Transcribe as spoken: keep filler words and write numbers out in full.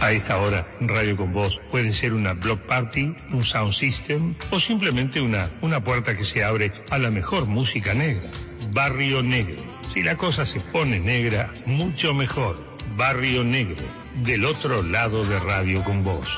A esta hora, Radio con Voz puede ser una block party, un sound system o simplemente una, una puerta que se abre a la mejor música negra. Barrio Negro. Si la cosa se pone negra, mucho mejor. Barrio Negro, del otro lado de Radio con Voz.